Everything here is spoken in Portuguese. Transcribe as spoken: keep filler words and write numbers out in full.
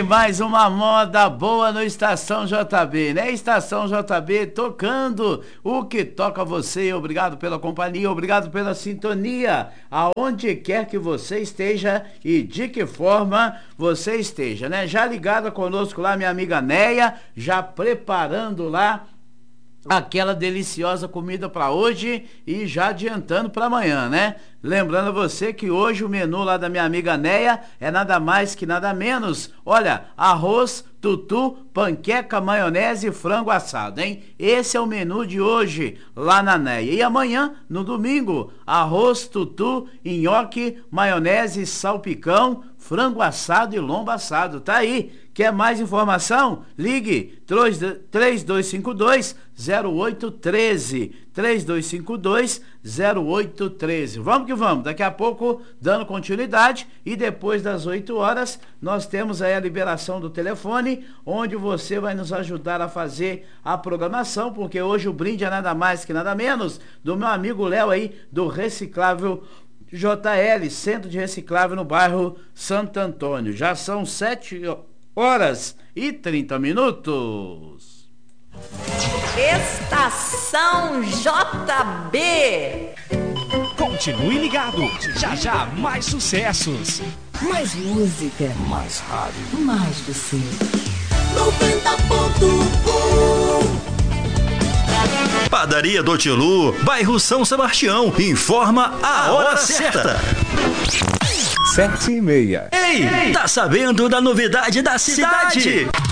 mais uma moda boa no Estação J B, né? Estação J B tocando o que toca você. Obrigado pela companhia, obrigado pela sintonia, aonde quer que você esteja e de que forma você esteja, né? Já ligada conosco lá, minha amiga Neia, já preparando lá aquela deliciosa comida para hoje e já adiantando para amanhã, né? Lembrando a você que hoje o menu lá da minha amiga Neia é nada mais que nada menos. Olha, arroz, tutu, panqueca, maionese e frango assado, hein? Esse é o menu de hoje lá na Neia. E amanhã, no domingo, arroz, tutu, nhoque, maionese, salpicão, frango assado e lombo assado. Tá aí. Quer mais informação? Ligue três dois cinco dois, zero oito um três. três dois cinco dois, zero oito um três. Vamos que vamos. Daqui a pouco, dando continuidade, e depois das oito horas, nós temos aí a liberação do telefone, onde você vai nos ajudar a fazer a programação, porque hoje o brinde é nada mais que nada menos do meu amigo Léo aí, do Reciclável J L, Centro de Reciclável no bairro Santo Antônio. Já são sete horas e trinta minutos. Estação J B. Continue ligado, já já mais sucessos. Mais música. Mais rádio. Mais você. noventa ponto um. Padaria do Tilu, bairro São Sebastião. Informa a hora certa. Sete e meia. Ei, tá sabendo da novidade da cidade?